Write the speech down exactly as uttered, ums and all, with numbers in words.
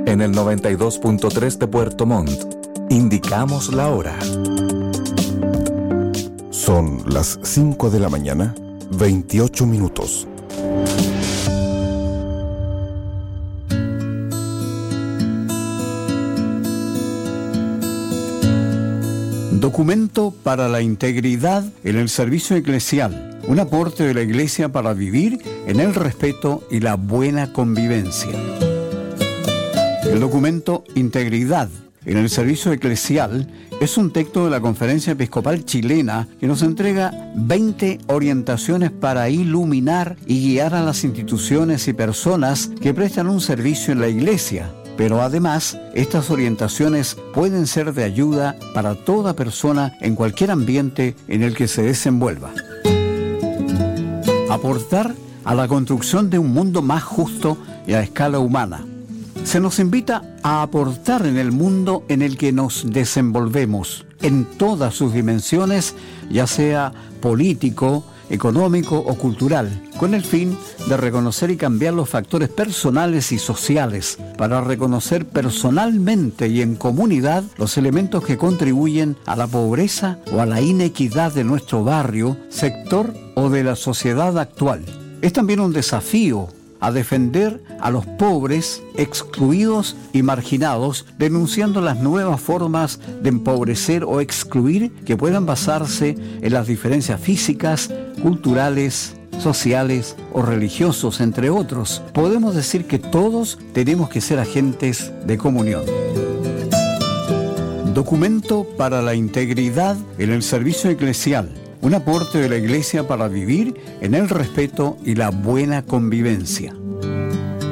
En el noventa y dos punto tres de Puerto Montt, indicamos la hora. Son las cinco de la mañana, veintiocho minutos. Documento para la integridad en el servicio eclesial. Un aporte de la Iglesia para vivir en el respeto y la buena convivencia. El documento Integridad en el servicio eclesial es un texto de la Conferencia Episcopal Chilena que nos entrega veinte orientaciones para iluminar y guiar a las instituciones y personas que prestan un servicio en la Iglesia. Pero además, estas orientaciones pueden ser de ayuda para toda persona en cualquier ambiente en el que se desenvuelva. Aportar a la construcción de un mundo más justo y a escala humana. Se nos invita a aportar en el mundo en el que nos desenvolvemos, en todas sus dimensiones, ya sea político, económico o cultural, con el fin de reconocer y cambiar los factores personales y sociales, para reconocer personalmente y en comunidad los elementos que contribuyen a la pobreza o a la inequidad de nuestro barrio, sector o de la sociedad actual. Es también un desafío a defender a los pobres, excluidos y marginados, denunciando las nuevas formas de empobrecer o excluir que puedan basarse en las diferencias físicas, culturales, sociales o religiosos, entre otros. Podemos decir que todos tenemos que ser agentes de comunión. Documento para la integridad en el servicio eclesial. Un aporte de la Iglesia para vivir en el respeto y la buena convivencia.